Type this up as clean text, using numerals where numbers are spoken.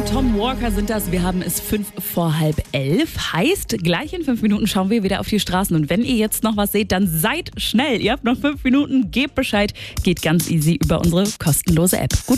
Tom Walker sind das. Wir haben es 11:05. Heißt, gleich in 5 Minuten schauen wir wieder auf die Straßen. Und wenn ihr jetzt noch was seht, dann seid schnell. Ihr habt noch 5 Minuten, gebt Bescheid. Geht ganz easy über unsere kostenlose App. Gute